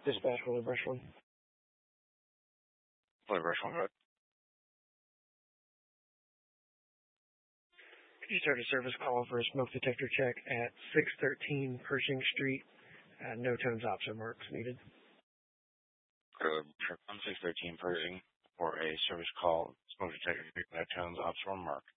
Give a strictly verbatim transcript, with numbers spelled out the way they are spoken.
Dispatch Willie Brushland. Willie Brushland. Could you start a service call for a smoke detector check at six thirteen Pershing Street? Uh, no tones, option marks needed. Good. On six thirteen Pershing for a service call, smoke detector, no tones, option mark.